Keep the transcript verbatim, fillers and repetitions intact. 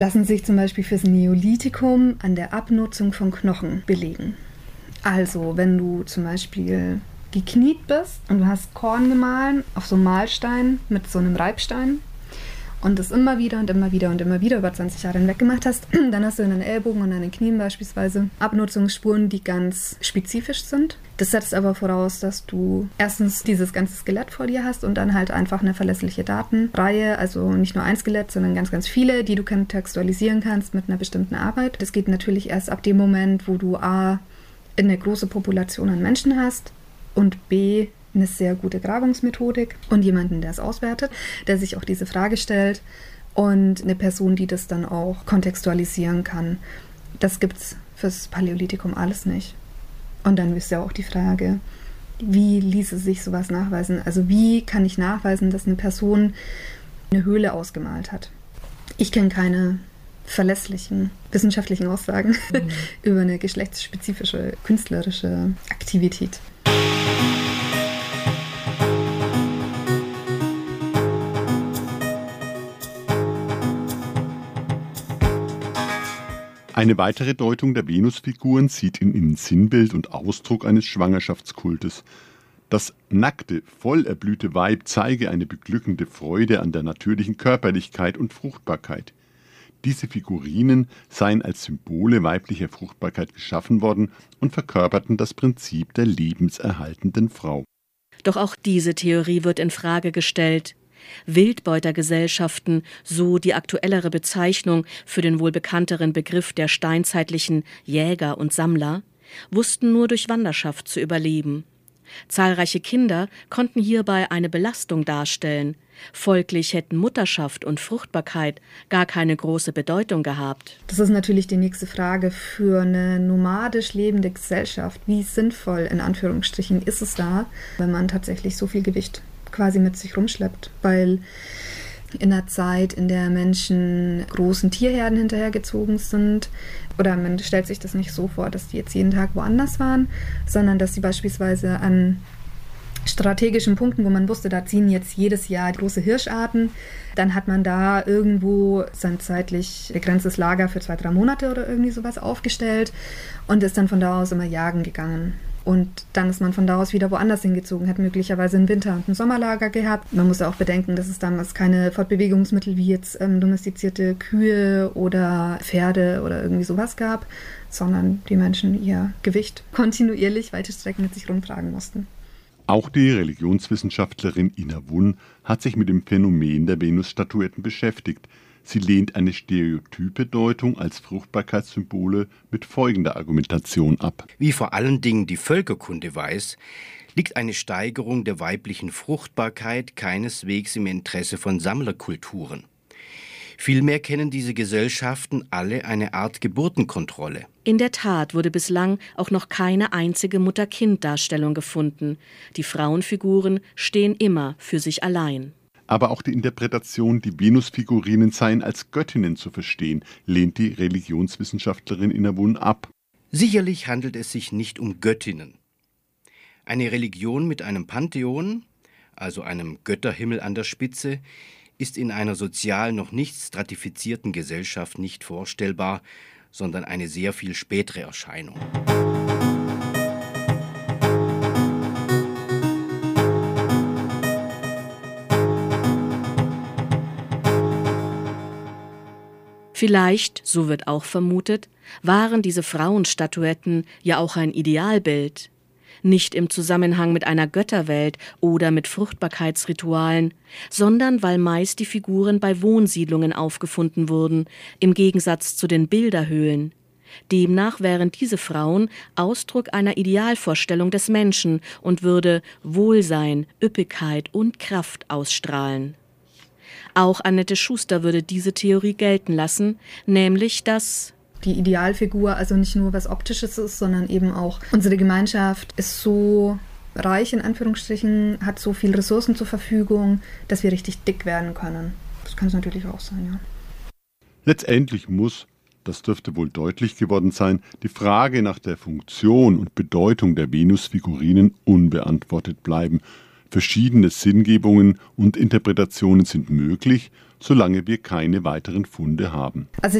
lassen sich zum Beispiel fürs Neolithikum an der Abnutzung von Knochen belegen. Also, wenn du zum Beispiel gekniet bist und du hast Korn gemahlen auf so einem Mahlstein mit so einem Reibstein und das immer wieder und immer wieder und immer wieder über zwanzig Jahre hinweg gemacht hast, dann hast du in den Ellbogen und an den Knien beispielsweise Abnutzungsspuren, die ganz spezifisch sind. Das setzt aber voraus, dass du erstens dieses ganze Skelett vor dir hast und dann halt einfach eine verlässliche Datenreihe, also nicht nur ein Skelett, sondern ganz, ganz viele, die du kontextualisieren kannst mit einer bestimmten Arbeit. Das geht natürlich erst ab dem Moment, wo du A, eine große Population an Menschen hast und B, eine sehr gute Grabungsmethodik und jemanden, der es auswertet, der sich auch diese Frage stellt und eine Person, die das dann auch kontextualisieren kann. Das gibt's fürs Paläolithikum alles nicht. Und dann ist ja auch die Frage, wie ließe sich sowas nachweisen? Also wie kann ich nachweisen, dass eine Person eine Höhle ausgemalt hat? Ich kenne keine verlässlichen wissenschaftlichen Aussagen mhm. über eine geschlechtsspezifische künstlerische Aktivität. Eine weitere Deutung der Venusfiguren sieht in ihnen Sinnbild und Ausdruck eines Schwangerschaftskultes. Das nackte, voll erblühte Weib zeige eine beglückende Freude an der natürlichen Körperlichkeit und Fruchtbarkeit. Diese Figurinen seien als Symbole weiblicher Fruchtbarkeit geschaffen worden und verkörperten das Prinzip der lebenserhaltenden Frau. Doch auch diese Theorie wird in Frage gestellt. Wildbeutergesellschaften, so die aktuellere Bezeichnung für den wohl bekannteren Begriff der steinzeitlichen Jäger und Sammler, wussten nur durch Wanderschaft zu überleben. Zahlreiche Kinder konnten hierbei eine Belastung darstellen. Folglich hätten Mutterschaft und Fruchtbarkeit gar keine große Bedeutung gehabt. Das ist natürlich die nächste Frage für eine nomadisch lebende Gesellschaft. Wie sinnvoll, in Anführungsstrichen, ist es da, wenn man tatsächlich so viel Gewicht quasi mit sich rumschleppt, weil in einer Zeit, in der Menschen großen Tierherden hinterhergezogen sind, oder man stellt sich das nicht so vor, dass die jetzt jeden Tag woanders waren, sondern dass sie beispielsweise an strategischen Punkten, wo man wusste, da ziehen jetzt jedes Jahr große Hirscharten, dann hat man da irgendwo sein zeitlich begrenztes Lager für zwei, drei Monate oder irgendwie sowas aufgestellt und ist dann von da aus immer jagen gegangen. Und dann ist man von da aus wieder woanders hingezogen, hat möglicherweise ein Winter- und ein Sommerlager gehabt. Man muss ja auch bedenken, dass es damals keine Fortbewegungsmittel wie jetzt ähm, domestizierte Kühe oder Pferde oder irgendwie sowas gab, sondern die Menschen ihr Gewicht kontinuierlich weite Strecken mit sich rumtragen mussten. Auch die Religionswissenschaftlerin Ina Wunn hat sich mit dem Phänomen der Venusstatuetten beschäftigt. Sie lehnt eine stereotype Deutung als Fruchtbarkeitssymbole mit folgender Argumentation ab. Wie vor allen Dingen die Völkerkunde weiß, liegt eine Steigerung der weiblichen Fruchtbarkeit keineswegs im Interesse von Sammlerkulturen. Vielmehr kennen diese Gesellschaften alle eine Art Geburtenkontrolle. In der Tat wurde bislang auch noch keine einzige Mutter-Kind-Darstellung gefunden. Die Frauenfiguren stehen immer für sich allein. Aber auch die Interpretation, die Venusfigurinen seien als Göttinnen zu verstehen, lehnt die Religionswissenschaftlerin Ina Wunn ab. Sicherlich handelt es sich nicht um Göttinnen. Eine Religion mit einem Pantheon, also einem Götterhimmel an der Spitze, ist in einer sozial noch nicht stratifizierten Gesellschaft nicht vorstellbar, sondern eine sehr viel spätere Erscheinung. Vielleicht, so wird auch vermutet, waren diese Frauenstatuetten ja auch ein Idealbild. Nicht im Zusammenhang mit einer Götterwelt oder mit Fruchtbarkeitsritualen, sondern weil meist die Figuren bei Wohnsiedlungen aufgefunden wurden, im Gegensatz zu den Bilderhöhlen. Demnach wären diese Frauen Ausdruck einer Idealvorstellung des Menschen und würde Wohlsein, Üppigkeit und Kraft ausstrahlen. Auch Annette Schuster würde diese Theorie gelten lassen, nämlich dass die Idealfigur also nicht nur was Optisches ist, sondern eben auch unsere Gemeinschaft ist so reich, in Anführungsstrichen, hat so viele Ressourcen zur Verfügung, dass wir richtig dick werden können. Das kann es natürlich auch sein, ja. Letztendlich muss, das dürfte wohl deutlich geworden sein, die Frage nach der Funktion und Bedeutung der Venusfigurinen unbeantwortet bleiben. Verschiedene Sinngebungen und Interpretationen sind möglich, solange wir keine weiteren Funde haben. Also